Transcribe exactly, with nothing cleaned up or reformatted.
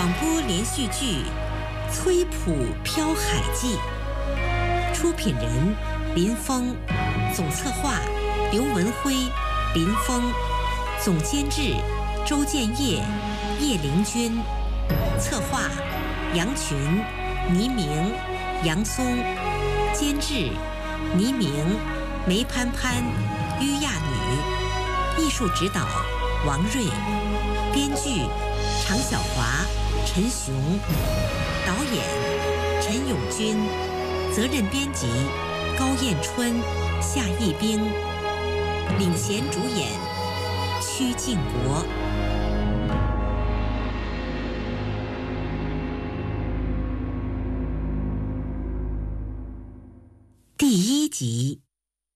广播连续剧《崔普漂海记》，出品人林峰，总策划刘文辉、林峰，总监制周建业、叶玲君，策划杨群、倪明、杨松，监制倪明、梅潘潘、于亚女，艺术指导王瑞，编剧常晓华、陈雄，导演陈永军，责任编辑高燕春、夏义兵，领衔主演曲靖国。第一集。